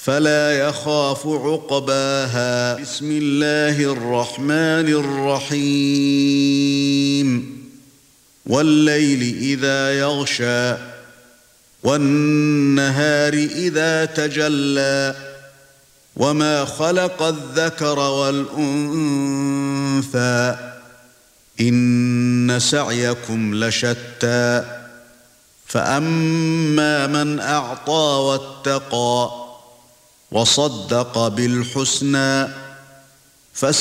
فلا يخاف عقباها. بسم الله الرحمن الرحيم. والليل إذا يغشى والنهار إذا تجلى وما خلق الذكر والأنثى إن سعيكم لشتى فأما من أعطى واتقى وصدق بالحسنى